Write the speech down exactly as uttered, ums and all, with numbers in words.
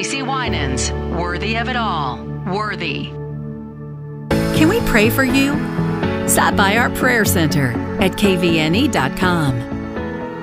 C Winans. Worthy of it all. Worthy. Can we pray for you? Stop by our prayer center at k v n e dot com.